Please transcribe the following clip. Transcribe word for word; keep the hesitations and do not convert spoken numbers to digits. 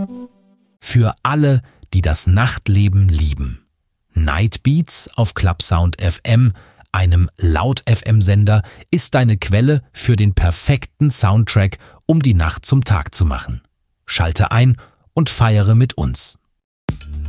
Für alle, die das Nachtleben lieben. Nightbeats auf Clubsound F M, einem Laut-F M-Sender, ist deine Quelle für den perfekten Soundtrack, um die Nacht zum Tag zu machen. Schalte ein und feiere mit uns.